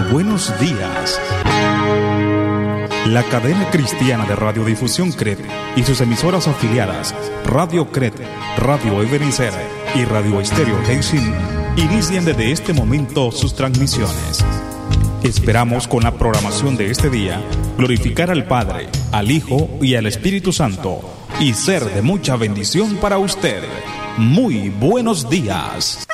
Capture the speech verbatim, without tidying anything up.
buenos días. La cadena cristiana de radiodifusión C R E T y sus emisoras afiliadas, Radio C R E T, Radio Ebenezer y Radio Estéreo Hexin, inician desde este momento sus transmisiones. Esperamos con la programación de este día glorificar al Padre, al Hijo y al Espíritu Santo y ser de mucha bendición para usted. Muy buenos días.